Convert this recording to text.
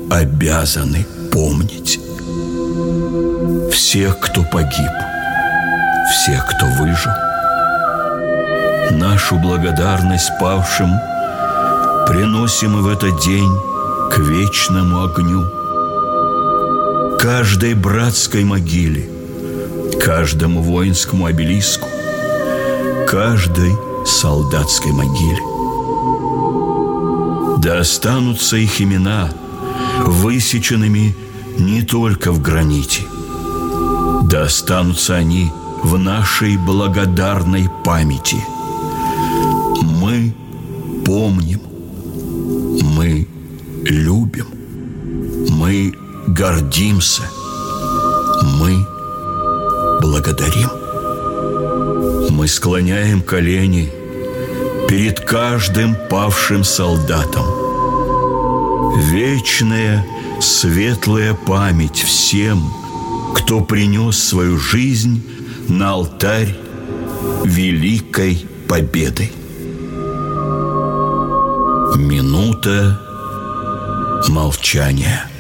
обязаны помнить. Всех, кто погиб, всех, кто выжил. Нашу благодарность павшим приносим и в этот день к вечному огню. Каждой братской могиле, каждому воинскому обелиску, каждой солдатской могиле. Да останутся их имена высеченными не только в граните, да останутся они в нашей благодарной памяти. Мы помним, мы любим, мы гордимся, мы благодарим. Мы склоняем колени перед каждым павшим солдатом. Вечная светлая память всем, кто принес свою жизнь на алтарь великой победы. Минута молчания.